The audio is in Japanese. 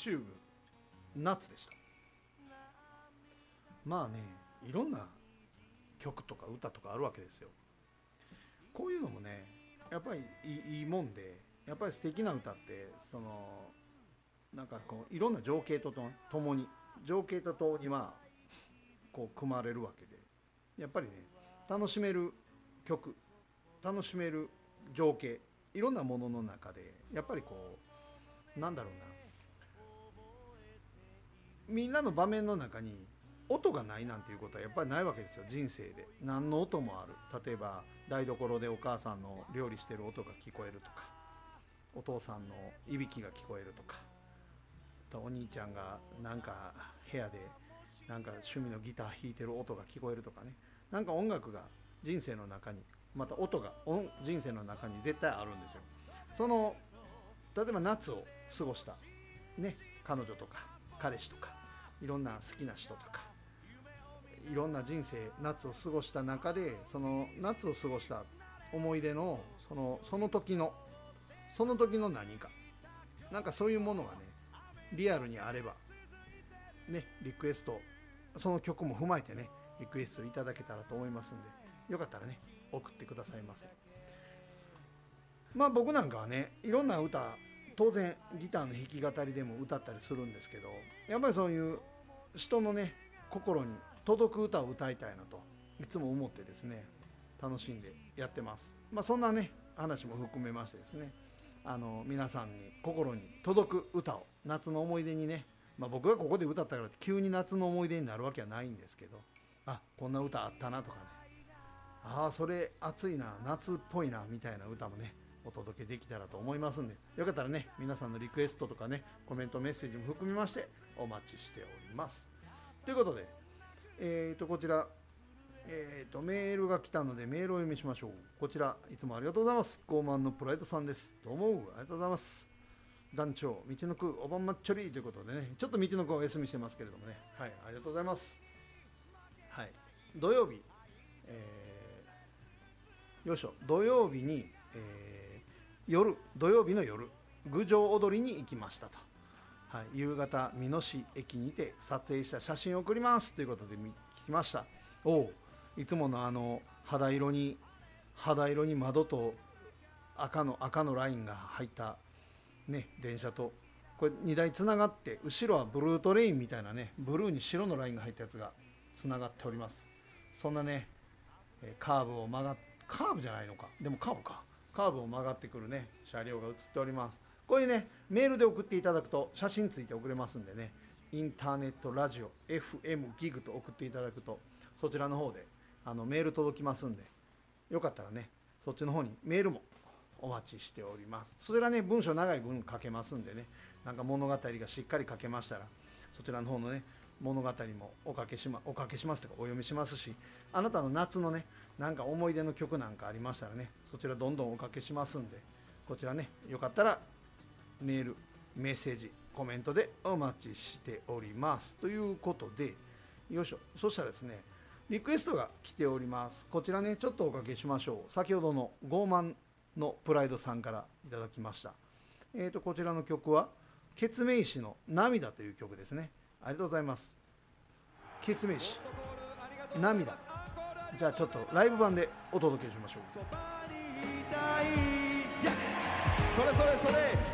チューブ夏でした。まあね、いろんな曲とか歌とかあるわけですよ。こういうのもねやっぱりいいもんで、やっぱり素敵な歌ってなんかこういろんな情景とともにまあこう組まれるわけで、やっぱりね楽しめる曲、楽しめる情景、いろんなものの中でやっぱりこうなんだろうな、みんなの場面の中に音がないなんていうことはやっぱりないわけですよ。人生で何の音もある。例えば台所でお母さんの料理してる音が聞こえるとか、お父さんのいびきが聞こえるとか、お兄ちゃんがなんか部屋でなんか趣味のギター弾いてる音が聞こえるとかね、なんか音楽が人生の中に、また音が人生の中に絶対あるんですよ。例えば夏を過ごしたね、彼女とか彼氏とかいろんな好きな人とかいろんな人生夏を過ごした中で、その夏を過ごした思い出のその時の何か、なんかそういうものがねリアルにあればね、リクエスト、その曲も踏まえてねリクエストいただけたらと思いますんで、よかったらね送ってくださいませ。まあ僕なんかはねいろんな歌、当然ギターの弾き語りでも歌ったりするんですけど、やっぱりそういう人のね心に届く歌を歌いたいなといつも思ってですね楽しんでやってます。まあそんなね話も含めましてですね、皆さんに心に届く歌を、夏の思い出にね、まあ、僕がここで歌ったからって急に夏の思い出になるわけはないんですけど、あ、こんな歌あったなとかね、ああそれ暑いな夏っぽいなみたいな歌もねお届けできたらと思いますんで、よかったらね皆さんのリクエストとかねコメントメッセージも含めましてお待ちしております。ということでこちらメールが来たのでメールを読みしましょう。こちらいつもありがとうございます。傲慢のプライドさんです。どうもありがとうございます。団長道のくおばんまっちょりということでね、ちょっと道のくお休みしてますけれどもね、はい、ありがとうございます。はい、土曜日、よいしょ、土曜日に、土曜日の夜郡上踊りに行きましたと、はい、夕方美濃市駅にて撮影した写真を送りますということで来ました。いつもの肌色に窓と赤のラインが入ったね電車と、これ2台つながって、後ろはブルートレインみたいなねブルーに白のラインが入ったやつがつながっております。そんなねカーブじゃないのか、でもカーブを曲がってくるね車両が映っております。こういうねメールで送っていただくと写真ついて送れますんでね、インターネットラジオ FM ギグと送っていただくとそちらの方でメール届きますんで、よかったらねそっちの方にメールもお待ちしております。そちらね文章長い文書けますんでね、なんか物語がしっかり書けましたらそちらの方のね物語もおかけしますとかお読みしますし、あなたの夏のねなんか思い出の曲なんかありましたらねそちらどんどんおかけしますんで、こちらねよかったらメールメッセージコメントでお待ちしておりますということで、よいしょ、そしたらですねリクエストが来ております。こちらねちょっとおかけしましょう。先ほどの傲慢のプライドさんからいただきました。こちらの曲はケツメイシの涙という曲ですね。ありがとうございます。ケツメイシ涙、じゃあちょっとライブ版でお届けしましょう。 それそれそれ